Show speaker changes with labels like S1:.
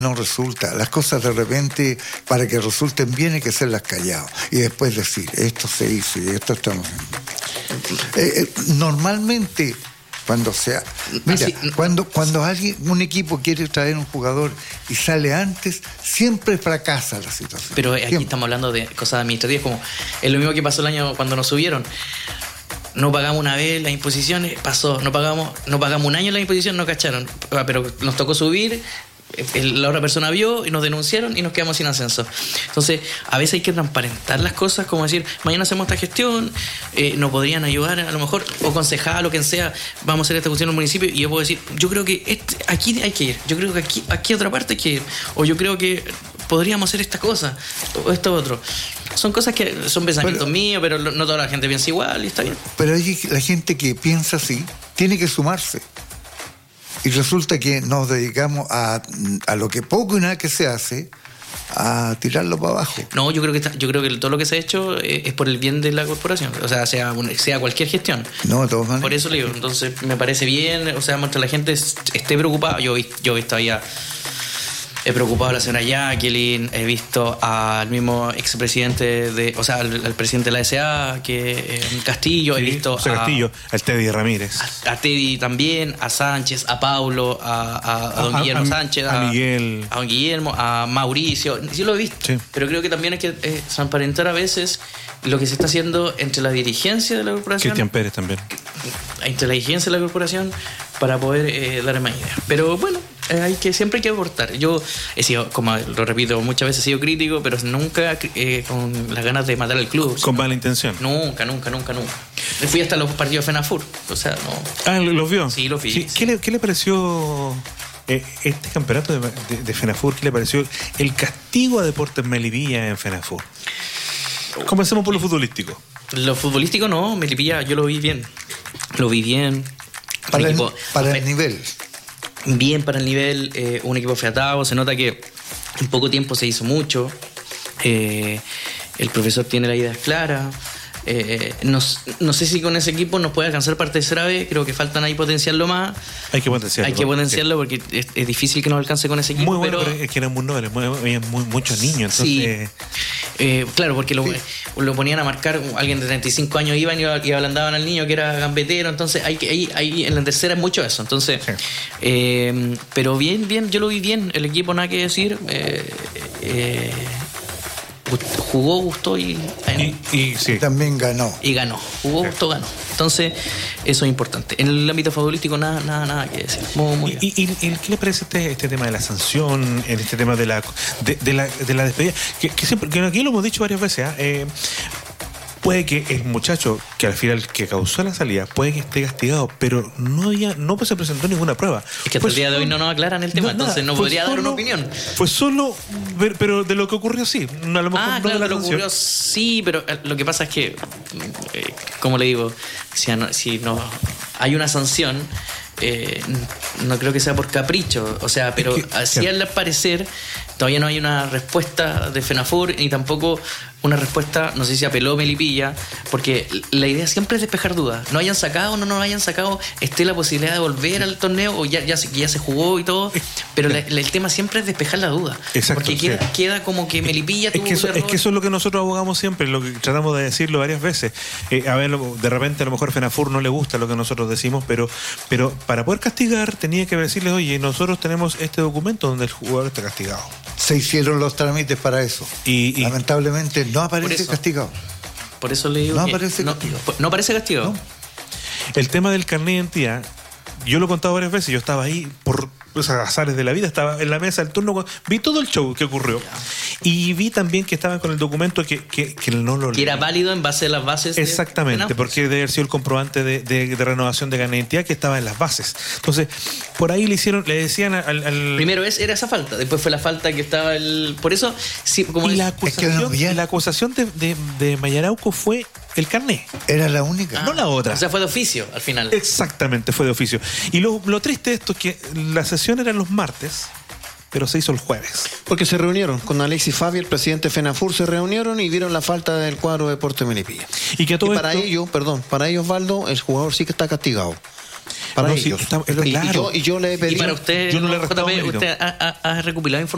S1: no resulta. Las cosas de repente, para que resulten bien, hay que hacerlas callados. Y después decir, esto se hizo y esto estamos haciendo. Normalmente, cuando sea... Mira, cuando alguien, un equipo quiere traer un jugador y sale antes, siempre fracasa la situación.
S2: Pero aquí
S1: siempre.
S2: estamos hablando de cosas administrativas, como es lo mismo que pasó el año cuando nos subieron. No pagamos una vez las imposiciones, pasó. No pagamos un año las imposiciones, no cacharon. Pero nos tocó subir, la otra persona vio y nos denunciaron y nos quedamos sin ascenso. Entonces, a veces hay que transparentar las cosas, como decir, mañana hacemos esta gestión, nos podrían ayudar a lo mejor, o concejal o quien sea, vamos a hacer esta cuestión en el municipio, y yo puedo decir, yo creo que aquí hay que ir, yo creo que aquí otra parte hay que ir, o yo creo que podríamos hacer esta cosa, o esto otro. Son cosas que son pensamientos míos, pero no toda la gente piensa igual y está bien.
S1: Pero la gente que piensa así tiene que sumarse. Y resulta que nos dedicamos a lo que poco y nada que se hace, a tirarlo para abajo.
S2: No, yo creo que todo lo que se ha hecho es por el bien de la corporación, o sea, sea cualquier gestión.
S1: No, de todas maneras.
S2: Por eso le digo, entonces me parece bien, o sea, mientras la gente esté preocupada. Yo he visto allá, he preocupado a la señora Jacqueline, he visto al mismo expresidente al presidente de la SA, que Castillo, sí, he visto
S3: José Castillo, al Teddy Ramírez.
S2: A Teddy también, a Sánchez, a Paulo, a don Guillermo Sánchez,
S3: a Miguel,
S2: a don Guillermo, a Mauricio. Sí lo he visto, sí. Pero creo que también hay que transparentar a veces lo que se está haciendo entre la dirigencia de la corporación.
S3: Cristian Pérez también.
S2: Entre la dirigencia de la corporación para poder dar más ideas. Pero bueno, siempre hay que aportar. Yo he sido, como lo repito muchas veces, he sido crítico, pero nunca con las ganas de matar al club.
S3: ¿Con mala intención?
S2: Nunca. Fui hasta los partidos de FENAFUR. O sea, no.
S3: ¿Los vio?
S2: Sí, los vi.
S3: Sí. ¿Qué le pareció este campeonato de FENAFUR? ¿Qué le pareció el castigo a Deportes Melipilla en FENAFUR? Comencemos por lo futbolístico.
S2: Lo futbolístico no, Melipilla yo lo vi bien.
S1: Para el nivel.
S2: Bien para el nivel, un equipo fiatado. Se nota que en poco tiempo se hizo mucho. El profesor tiene la idea clara. No sé si con ese equipo nos puede alcanzar para tercera vez. Creo que faltan ahí potenciarlo más.
S3: Hay que potenciarlo
S2: porque es difícil que nos alcance con ese equipo.
S3: Muy bueno, pero es que eran muy nobles, muchos niños. Entonces...
S2: Sí. Claro, porque lo ponían a marcar. Alguien de 35 años iban y ablandaban al niño que era gambetero. Entonces ahí en la tercera es mucho eso. Entonces, sí. Pero bien, yo lo vi bien. El equipo, nada que decir. Jugó, gustó y
S1: sí. También ganó.
S2: Y ganó. Jugó, gustó, ganó. Entonces, eso es importante. En el ámbito futbolístico, nada que decir. Muy bien.
S3: ¿Y qué le parece este tema de la sanción, en este tema de la despedida? Que siempre, que aquí lo hemos dicho varias veces, puede que el muchacho que al final que causó la salida puede que esté castigado, pero no se presentó ninguna prueba.
S2: Es que hasta el día de hoy no nos aclaran el tema, entonces no podría dar una opinión.
S3: Fue solo, pero de lo que ocurrió sí. A lo mejor no
S2: claro,
S3: de la
S2: lo que ocurrió sí, pero lo que pasa es que, como le digo, si no hay una sanción, no creo que sea por capricho, o sea, pero así al parecer todavía no hay una respuesta de FENAFUR ni tampoco una respuesta, no sé si apeló Melipilla, porque la idea siempre es despejar dudas. No hayan sacado, no hayan sacado, esté la posibilidad de volver al torneo o ya se jugó y todo, pero el tema siempre es despejar la duda.
S3: Exacto,
S2: porque queda como que Melipilla tuvo
S3: es que eso es lo que nosotros abogamos siempre, lo que tratamos de decirlo varias veces. A ver, de repente a lo mejor FENAFUR no le gusta lo que nosotros decimos, pero para poder castigar tenía que decirles, oye, nosotros tenemos este documento donde el jugador está castigado.
S1: Se hicieron los trámites para eso. Y lamentablemente no aparece castigado.
S2: Por eso le digo
S1: no aparece castigado.
S2: No aparece castigado.
S3: No. El tema del carnet de identidad, yo lo he contado varias veces, yo estaba ahí por azares de la vida, estaba en la mesa del turno, vi todo el show que ocurrió y vi también que estaban con el documento que no lo leí.
S2: Que era válido en base a las bases.
S3: Exactamente, porque debe haber sido el comprobante de renovación de carnet de identidad que estaba en las bases. Entonces, por ahí le decían al...
S2: Primero era esa falta, después fue la falta que estaba por eso, sí, como
S3: y la acusación de Mayarauco fue el carnet.
S1: Era la única.
S3: No la otra.
S2: O sea, fue de oficio al final.
S3: Exactamente, fue de oficio. Y lo triste de esto es que la sesión era los martes, pero se hizo el jueves.
S4: Porque se reunieron con Alexis Fabi, el presidente de FENAFUR, se reunieron y vieron la falta del cuadro de Deportes Melipilla.
S3: Y que todo
S4: para ellos, Osvaldo, el jugador sí que está castigado. Para ellos.
S3: Claro.
S4: Y yo le pedí.
S2: Y para usted,
S3: yo no le
S2: JP, usted ha recopilado información.